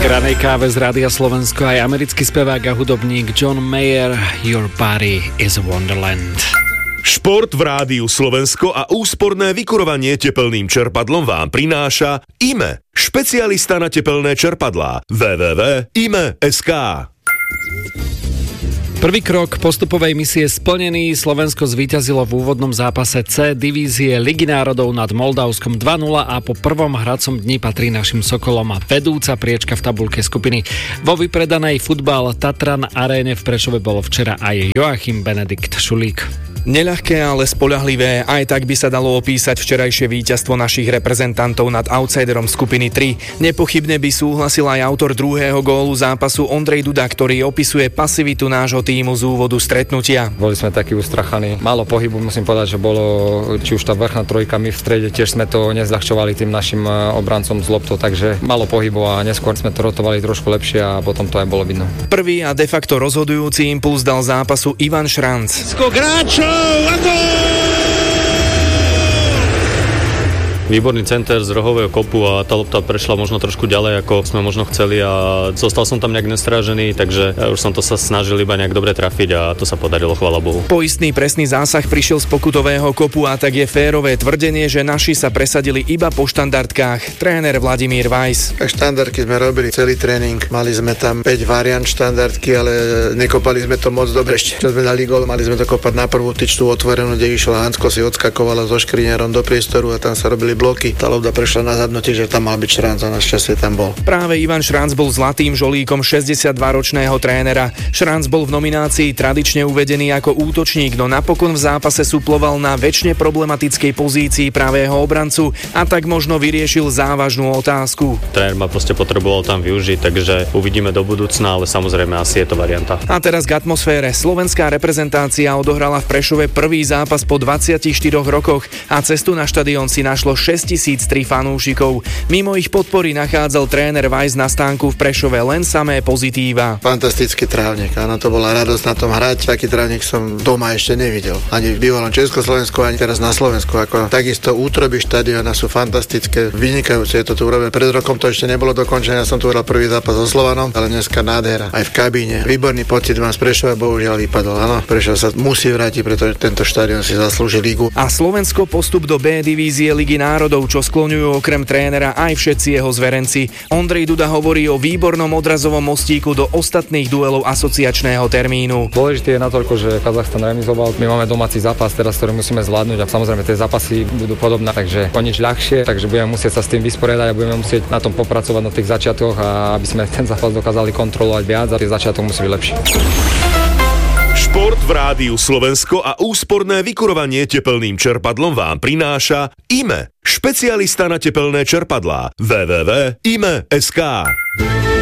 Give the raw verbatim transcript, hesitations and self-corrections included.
Ranej káve z Rádia Slovensko aj americký spevák a hudobník John Mayer, Your Body is a Wonderland. Šport v Rádiu Slovensko a úsporné vykurovanie tepelným čerpadlom vám prináša í em e, špecialista na tepelné čerpadlá. w w w bodka i m e bodka es ká. Prvý krok postupovej misie splnený. Slovensko zvíťazilo v úvodnom zápase C divízie Ligy národov nad Moldavskom dva nula a po prvom hracom dni patrí našim Sokolom a vedúca priečka v tabuľke skupiny. Vo vypredanej futbal Tatran aréne v Prešove bol včera aj Joachim Benedikt Šulík. Neľahké, ale spoľahlivé, aj tak by sa dalo opísať včerajšie víťazstvo našich reprezentantov nad outsiderom skupiny tri. Nepochybne by súhlasil aj autor druhého gólu zápasu Ondrej Duda, ktorý opisuje pasivitu nášho tímu z úvodu stretnutia. Boli sme takí ustrachaní, málo pohybu, musím povedať, že bolo či už tá vrchná trojka, my v strede tiež sme to nezľahčovali tým našim obrancom z loptou, takže málo pohybu a neskôr sme to rotovali trošku lepšie a potom to aj bolo vidno. Prvý a de facto rozhodujúci impuls dal zápasu Ivan Šranc. Skok hráčov! Výborný center z rohového kopu a tá lopta prešla možno trošku ďalej, ako sme možno chceli a zostal som tam nejak nestrážený, takže ja už som to sa snažil iba nejak dobre trafiť a to sa podarilo, chvála Bohu. Poistný presný zásah prišiel z pokutového kopu a tak je férové tvrdenie, že naši sa presadili iba po štandardkách. Tréner Vladimír Weiss. Tak štandardky sme robili celý tréning, mali sme tam päť variant štandardky, ale nekopali sme to moc dobre ešte. Čo sme dali gól, mali sme to kopať na prvú tyčtu otvorenú, kde išla Hansko si odskakovala so Škriňarom do priestoru a tam sa robili bloky. Tá lopta prešla na zadnutie, že tam mal byť Šranc a našťastie tam bol. Práve Ivan Šranc bol zlatým žolíkom šesťdesiatdvaročného trénera. Šranc bol v nominácii tradične uvedený ako útočník, no napokon v zápase suploval na večne problematickej pozícii pravého obrancu a tak možno vyriešil závažnú otázku. Tréner ma proste potreboval tam využiť, takže uvidíme do budúcna, ale samozrejme asi je to varianta. A teraz k atmosfére. Slovenská reprezentácia odohrala v Prešove prvý zápas po dvadsiatich štyroch rokoch a cestu na štadión si našlo šesťtisíctri fanúšikov. Mimo ich podpory nachádzal tréner Weiss na stánku v Prešove len samé pozitíva. Fantastický trávnik, áno, to bola radosť na tom hrať. Taký trávnik som doma ešte nevidel. Ani v bývalom Československu, ani teraz na Slovensku. Ako takisto útroby štadióna sú fantastické, vynikajúce. Je to tu urobené. Pred rokom to ešte nebolo dokončené, ja som tu hral prvý zápas so Slovanom, ale dneska nádhera. Aj v kabíne. Výborný pocit mám z Prešova, bohužiaľ vypadol. Áno, Prešov sa musí vrátiť, pretože tento štadión si zaslúži ligu. A Slovensko postup do B divízie Ligy národov, čo skloňujú okrem trénera aj všetci jeho zverenci. Ondrej Duda hovorí o výbornom odrazovom mostíku do ostatných duelov asociačného termínu. Dôležité je natoľko, že Kazachstan remizoval. My máme domáci zápas teraz, ktorý musíme zvládnuť a samozrejme tie zápasy budú podobné, takže o nič ľahšie, takže budeme musieť sa s tým vysporiadať a budeme musieť na tom popracovať na tých začiatkoch a aby sme ten zápas dokázali kontrolovať viac a tie začiatok musí byť lepší. Šport v Rádiu Slovensko a úsporné vykurovanie tepelným čerpadlom vám prináša í em e, špecialista na tepelné čerpadlá. w w w bodka i m e bodka es ká.